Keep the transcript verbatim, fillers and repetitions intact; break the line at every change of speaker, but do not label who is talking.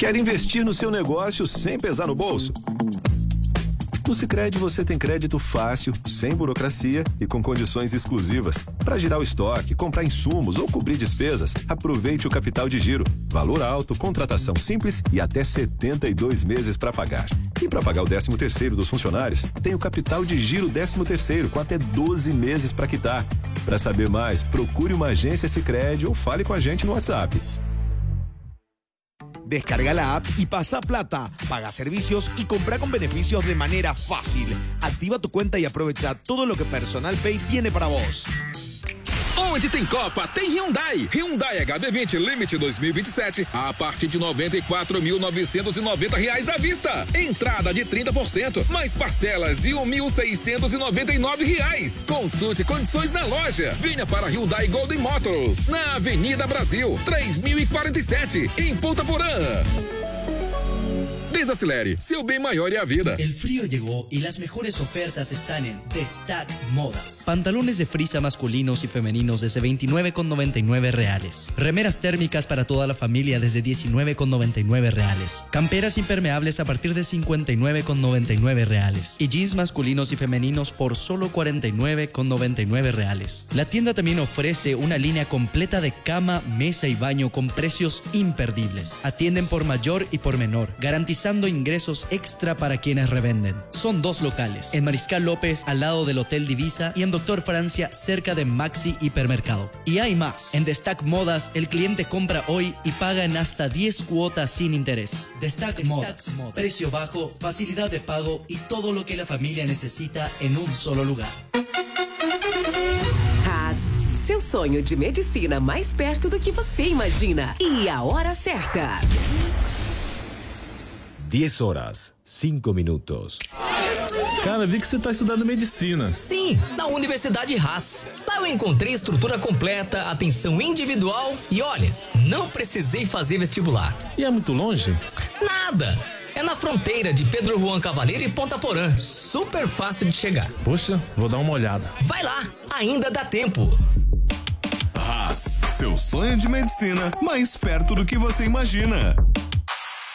Quer investir no seu negócio sem pesar no bolso? No Sicredi você tem crédito fácil, sem burocracia e com condições exclusivas. Para girar o estoque, comprar insumos ou cobrir despesas, aproveite o capital de giro. Valor alto, contratação simples e até setenta e dois meses para pagar. E para pagar o décimo terceiro dos funcionários, tem o capital de giro décimo terceiro com até doze meses para quitar. Para saber mais, procure uma agência Sicredi ou fale com a gente no WhatsApp.
Descarga la app y pasa plata, paga servicios y compra con beneficios de manera fácil. Activa tu cuenta y aprovecha todo lo que Personal Pay tiene para vos.
Onde tem Copa, tem Hyundai. Hyundai H D vinte Limite dois mil e vinte e sete a partir de noventa e quatro mil novecentos e noventa reais à vista. Entrada de trinta por cento, mais parcelas de mil seiscentos e noventa e nove reais. Consulte condições na loja. Venha para Hyundai Golden Motors, na Avenida Brasil, três mil e quarenta e sete, em Ponta Porã. Desacelere, seu bem maior é a vida.
El frío llegó y las mejores ofertas están en Destac Modas. Pantalones de frisa masculinos y femeninos desde veintinueve con noventa y nueve reales. Remeras térmicas para toda la familia desde diecinueve con noventa y nueve reales. Camperas impermeables a partir de cincuenta y nueve con noventa y nueve reales. Y jeans masculinos y femeninos por solo cuarenta y nueve con noventa y nueve reales. La tienda también ofrece una línea completa de cama, mesa y baño con precios imperdibles. Atienden por mayor y por menor, garantizando ingresos extra para quienes revenden. Son dos locales, en Mariscal López al lado del Hotel Divisa y en Doctor Francia cerca de Maxi Hipermercado. Y hay más, en Destac Modas el cliente compra hoy y paga en hasta diez cuotas sin interés. Destac, Destac Modas, Modas, precio bajo, facilidad de pago y todo lo que la familia necesita en un solo lugar.
Haas, seu sonho de medicina mais perto do que você imagina. E a hora certa.
diez horas, cinco minutos.
Cara, vi que você tá estudando medicina.
Sim, na Universidade Haas. Lá eu encontrei estrutura completa, atenção individual e olha, não precisei fazer vestibular.
E é muito longe?
Nada. É na fronteira de Pedro Juan Cavaleiro e Ponta Porã. Super fácil de chegar.
Poxa, vou dar uma olhada.
Vai lá, ainda dá tempo.
Haas, seu sonho de medicina mais perto do que você imagina.